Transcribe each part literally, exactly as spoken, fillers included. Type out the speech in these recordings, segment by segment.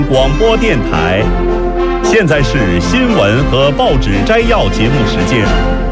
广播电台，现在是新闻和报纸摘要节目时间。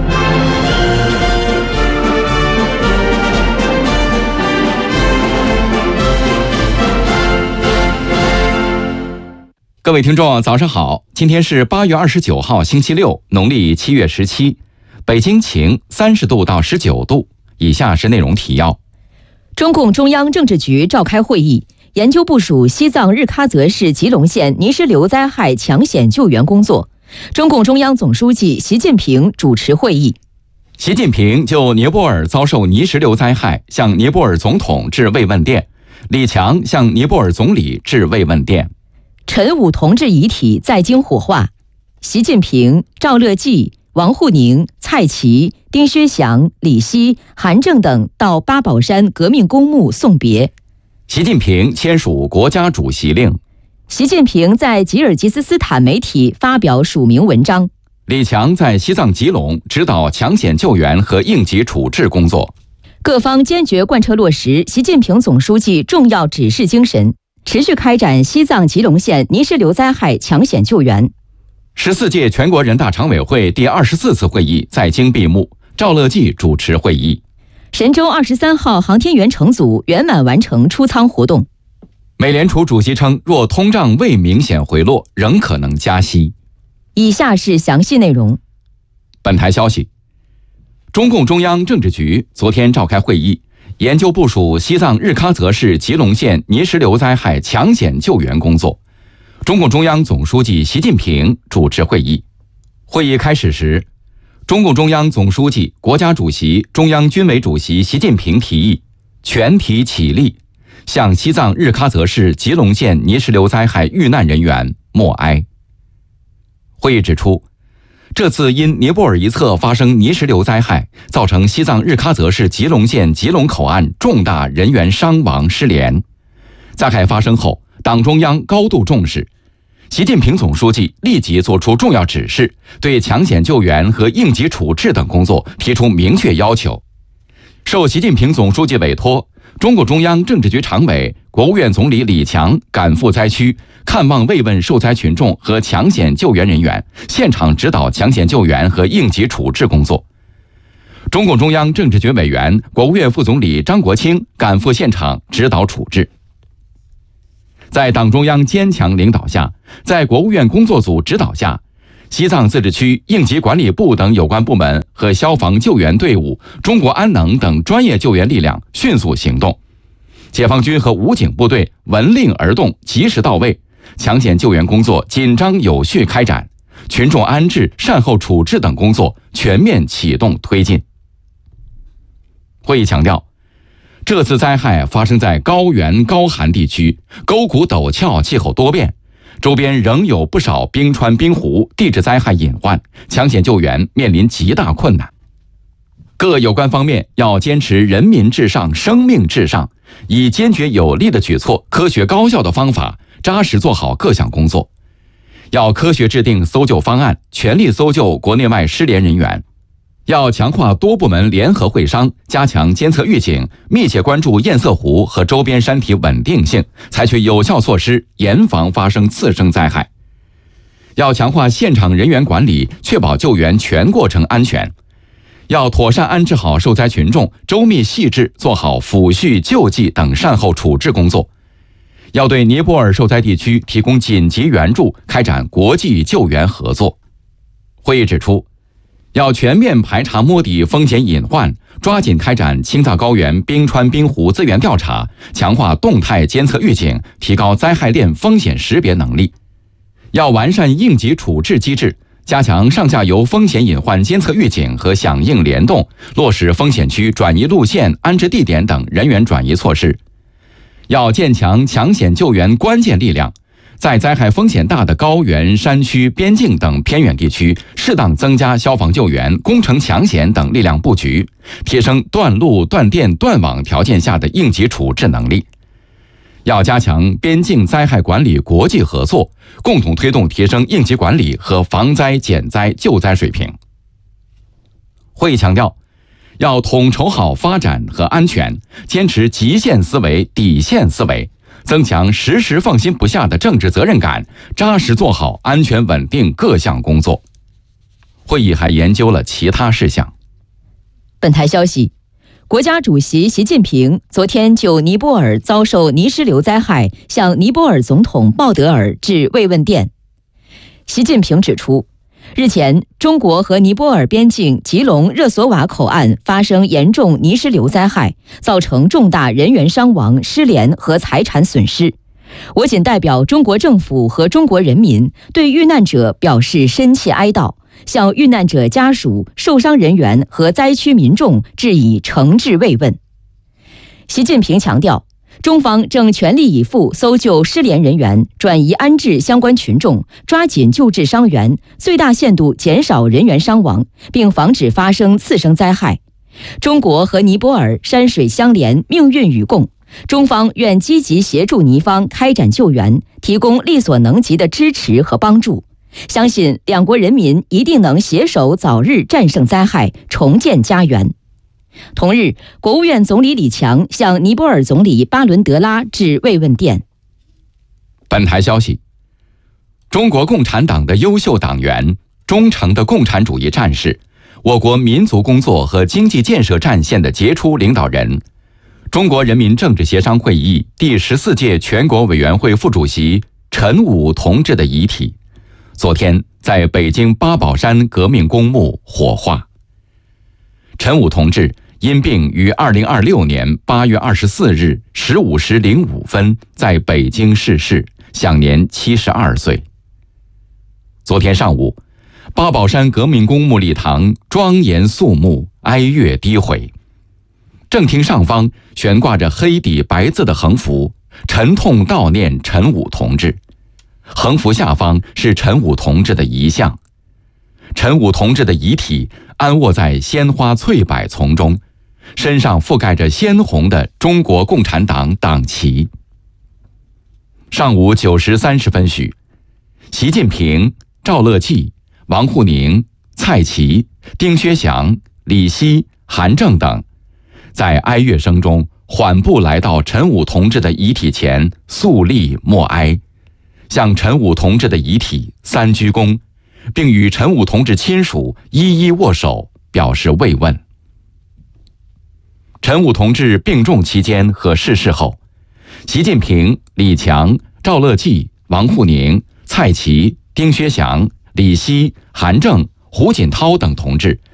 各位听众，早上好！今天是八月二十九号，星期六，农历七月十七。北京晴，三十度到十九度。以下是内容提要： 中共中央政治局召开会议，研究部署西藏日喀则市吉隆县泥石流灾害抢险救援工作。中共中央总书记习近平主持会议。 习近平就尼泊尔遭受泥石流灾害向尼泊尔总统致慰问电，李强向尼泊尔总理致慰问电。 陈武同志遗体在京火化，习近平、赵乐际、王沪宁、蔡奇、丁薛祥、李希、韩正等到八宝山革命公墓送别。 习近平签署国家主席令。 习近平在吉尔吉斯斯坦媒体发表署名文章。 李强在西藏吉隆指导抢险救援和应急处置工作。 各方坚决贯彻落实习近平总书记重要指示精神，持续开展西藏吉隆县泥石流灾害抢险救援。 十四届全国人大常委会第二十四次会议在京闭幕，赵乐际主持会议。 神舟二十三号航天员乘组圆满完成出舱活动。 美联储主席称，若通胀未明显回落，仍可能加息。 以下是详细内容。 本台消息，中共中央政治局昨天召开会议，研究部署西藏日喀则市吉隆县泥石流灾害抢险救援工作。中共中央总书记习近平主持会议。会议开始时，中共中央总书记、国家主席、中央军委主席习近平提议全体起立，向西藏日喀则市吉隆县泥石流灾害遇难人员默哀。会议指出，这次因尼泊尔一侧发生泥石流灾害，造成西藏日喀则市吉隆县吉隆口岸重大人员伤亡失联。灾害发生后，党中央高度重视，习近平总书记立即作出重要指示，对抢险救援和应急处置等工作提出明确要求。受习近平总书记委托，中共中央政治局常委、国务院总理李强赶赴灾区，看望慰问受灾群众和抢险救援人员，现场指导抢险救援和应急处置工作。中共中央政治局委员、国务院副总理张国清赶赴现场指导处置。在党中央坚强领导下，在国务院工作组指导下，西藏自治区应急管理部等有关部门和消防救援队伍、中国安能等专业救援力量迅速行动，解放军和武警部队闻令而动，及时到位，抢险救援工作紧张有序开展，群众安置、善后处置等工作全面启动推进。会议强调，这次灾害发生在高原高寒地区，沟谷陡峭，气候多变，周边仍有不少冰川冰湖，地质灾害隐患，抢险救援面临极大困难。各有关方面要坚持人民至上、生命至上，以坚决有力的举措、科学高效的方法，扎实做好各项工作。要科学制定搜救方案，全力搜救国内外失联人员。要强化多部门联合会商，加强监测预警，密切关注堰塞湖和周边山体稳定性，采取有效措施，严防发生次生灾害。要强化现场人员管理，确保救援全过程安全。要妥善安置好受灾群众，周密细致做好抚恤、救济等善后处置工作。要对尼泊尔受灾地区提供紧急援助，开展国际救援合作。会议指出，要全面排查摸底风险隐患，抓紧开展青藏高原冰川冰湖资源调查，强化动态监测预警，提高灾害链风险识别能力。要完善应急处置机制，加强上下游风险隐患监测预警和响应联动，落实风险区转移路线、安置地点等人员转移措施。要建强抢险救援关键力量，在灾害风险大的高原、山区、边境等偏远地区，适当增加消防救援、工程抢险等力量布局，提升断路、断电、断网条件下的应急处置能力。要加强边境灾害管理国际合作，共同推动提升应急管理和防灾减灾救灾水平。会议强调，要统筹好发展和安全，坚持极限思维、底线思维， 增强时时放心不下的政治责任感，扎实做好安全稳定各项工作。会议还研究了其他事项。 本台消息，国家主席习近平昨天就尼泊尔遭受泥石流灾害向尼泊尔总统鲍德尔致慰问电。习近平指出，日前中国和尼泊尔边境吉隆热索瓦口岸发生严重泥石流灾害，造成重大人员伤亡、失联和财产损失。我谨代表中国政府和中国人民对遇难者表示深切哀悼，向遇难者家属、受伤人员和灾区民众致以诚挚慰问。习近平强调，中方正全力以赴搜救失联人员，转移安置相关群众，抓紧救治伤员，最大限度减少人员伤亡，并防止发生次生灾害。中国和尼泊尔山水相连，命运与共，中方愿积极协助尼方开展救援，提供力所能及的支持和帮助。相信两国人民一定能携手早日战胜灾害，重建家园。同日，国务院总理李强向尼泊尔总理巴伦德拉致慰问电。 本台消息，中国共产党的优秀党员、忠诚的共产主义战士，我国民族工作和经济建设战线的杰出领导人，中国人民政治协商会议第十四届全国委员会副主席陈武同志的遗体，昨天在北京八宝山革命公墓火化。陈武同志因病于二零二六年八月二十四日十五时零五分在北京逝世，享年七十二岁。昨天上午，八宝山革命公墓礼堂庄严肃穆，哀乐低回。正厅上方悬挂着黑底白字的横幅，沉痛悼念陈武同志。横幅下方是陈武同志的遗像。陈武同志的遗体安卧在鲜花翠柏丛中，身上覆盖着鲜红的中国共产党党旗。上午九时三十分许，习近平、赵乐际、王沪宁、蔡奇、丁薛祥、李希、韩正等在哀乐声中缓步来到陈武同志的遗体前，肃立默哀，向陈武同志的遗体三鞠躬，并与陈武同志亲属一一握手，表示慰问。陈武同志病重期间和逝世后，习近平、李强、赵乐际、王沪宁、蔡奇、丁薛祥、李希、韩正、胡锦涛等同志